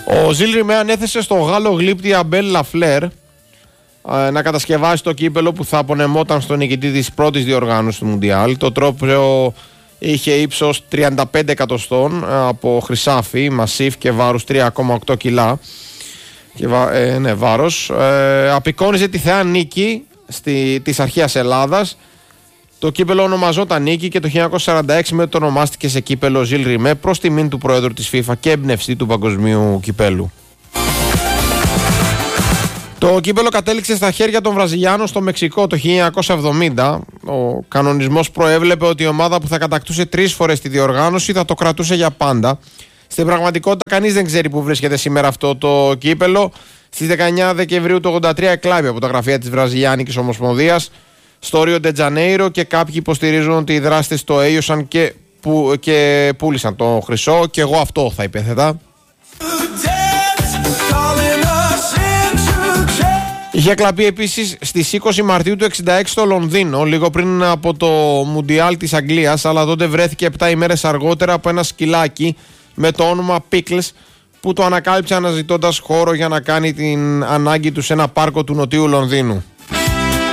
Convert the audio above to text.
Ο Ζιλ Ριμε ανέθεσε στο Γάλλο γλύπτη Αμπέλ Λαφλέρ να κατασκευάσει το κύπελο που θα απονεμόταν στον νικητή της πρώτης διοργάνωσης του Μουντιάλ. Το τρόπαιο είχε ύψος 35 εκατοστών από χρυσάφι, μασίφ και βάρους 3,8 κιλά. Βάρος. Απεικόνιζε τη θεά νίκη της αρχαίας Ελλάδας. Το κύπελο ονομαζόταν Νίκη και το 1946 το ονομάστηκε σε κύπελο Ζιλ Ριμε προς τιμήν του πρόεδρου της FIFA και εμπνευστή του παγκοσμίου κυπέλου. Το κύπελο κατέληξε στα χέρια των Βραζιλιάνων στο Μεξικό το 1970. Ο κανονισμός προέβλεπε ότι η ομάδα που θα κατακτούσε 3 φορές τη διοργάνωση θα το κρατούσε για πάντα. Στην πραγματικότητα κανείς δεν ξέρει που βρίσκεται σήμερα αυτό το κύπελο. Στις 19 Δεκεμβρίου του 1983 εκλάβει από τα γραφεία της Βραζιλιάνικης Ομοσπονδίας στο Ρίο ντε Τζανέιρο και κάποιοι υποστηρίζουν ότι οι δράστες το έλειωσαν και πούλησαν το χρυσό, και εγώ αυτό θα υπέθετα. Είχε κλαπεί επίσης στις 20 Μαρτίου του 1966 στο Λονδίνο, λίγο πριν από το Μουντιάλ της Αγγλίας, αλλά τότε βρέθηκε 7 ημέρες αργότερα από ένα σκυλάκι με το όνομα Pickles που το ανακάλυψε αναζητώντας χώρο για να κάνει την ανάγκη του σε ένα πάρκο του Νοτιού Λονδίνου.